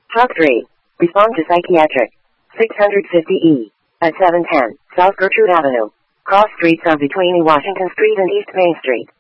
Talk 3. Respond to psychiatric. 650E. At 710 South Gertrude Avenue. Cross streets are between Washington Street and East Main Street.